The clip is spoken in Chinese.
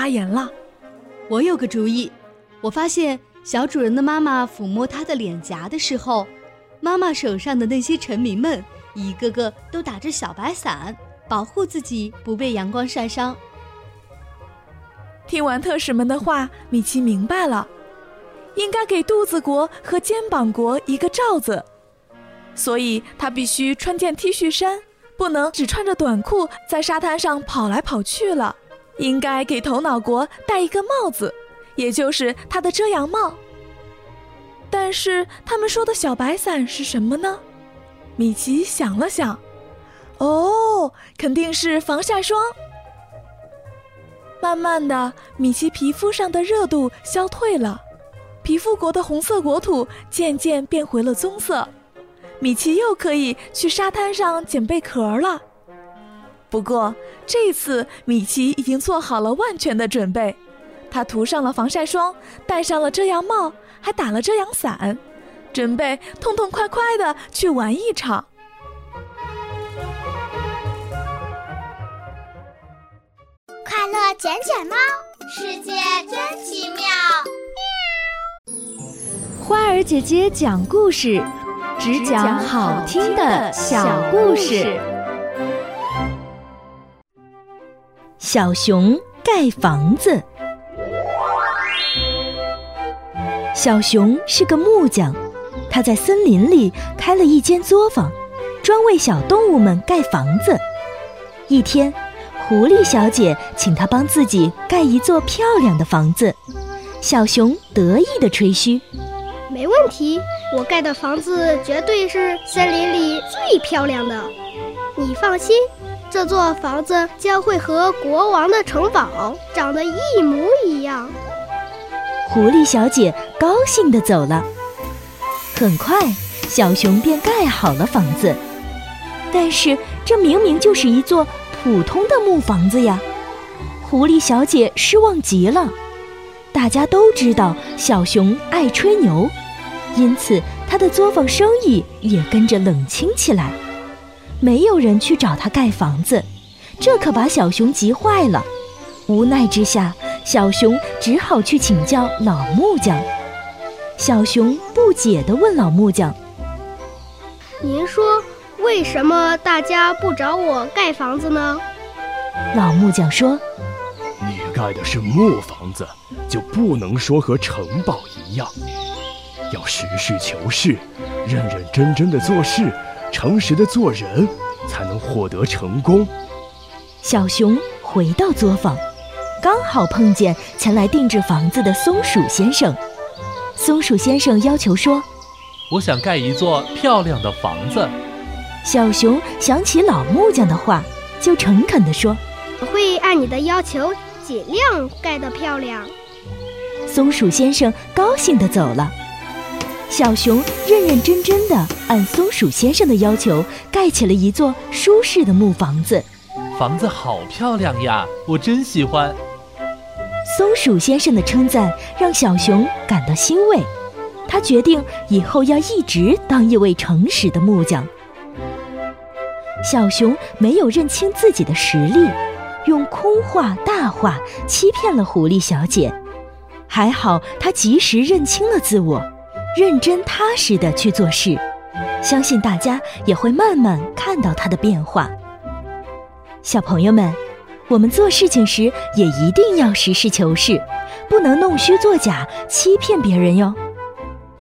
发言了。 我有个主意，我发现小主人的妈妈抚摸她的脸颊的时候，妈妈手上的那些臣民们一个个都打着小白伞，保护自己不被阳光晒伤。 听完特使们的话，米奇明白了，应该给肚子国和肩膀国一个罩子，所以他必须穿件 T 恤衫，不能只穿着短裤在沙滩上跑来跑去了。应该给头脑国戴一个帽子，也就是他的遮阳帽。但是他们说的小白伞是什么呢？米奇想了想，肯定是防晒霜。慢慢的，米奇皮肤上的热度消退了，皮肤国的红色国土渐渐变回了棕色，米奇又可以去沙滩上捡贝壳了。不过这次米奇已经做好了万全的准备，他涂上了防晒霜，戴上了遮阳帽，还打了遮阳伞，准备痛痛快快地去玩一场。 快乐卷卷猫，世界真奇妙。 花儿姐姐讲故事，只讲好听的小故事。 小熊盖房子。小熊是个木匠，他在森林里开了一间作坊，专为小动物们盖房子。一天，狐狸小姐请他帮自己盖一座漂亮的房子，小熊得意地吹嘘： 没问题，我盖的房子绝对是森林里最漂亮的，你放心，这座房子将会和国王的城堡长得一模一样。 狐狸小姐高兴地走了。很快，小熊便盖好了房子，但是这明明就是一座普通的木房子呀！狐狸小姐失望极了。大家都知道小熊爱吹牛，因此他的作坊生意也跟着冷清起来。没有人去找他盖房子，这可把小熊急坏了。无奈之下，小熊只好去请教老木匠。小熊不解地问老木匠： 您说为什么大家不找我盖房子呢？ 老木匠说： 你盖的是木房子，就不能说和城堡一样，要实事求是，认认真真的做事，诚实的做人，才能获得成功。 小熊回到作坊，刚好碰见前来定制房子的松鼠先生。松鼠先生要求说： 我想盖一座漂亮的房子。 小熊想起老木匠的话，就诚恳地说： 我会按你的要求尽量盖得漂亮。 松鼠先生高兴地走了。小熊认认真真地按松鼠先生的要求盖起了一座舒适的木房子。 房子好漂亮呀，我真喜欢。 松鼠先生的称赞让小熊感到欣慰，他决定以后要一直当一位诚实的木匠。小熊没有认清自己的实力，用空话大话欺骗了狐狸小姐。还好他及时认清了自我，认真踏实地去做事，相信大家也会慢慢看到他的变化。小朋友们，我们做事情时也一定要实事求是，不能弄虚作假，欺骗别人哟。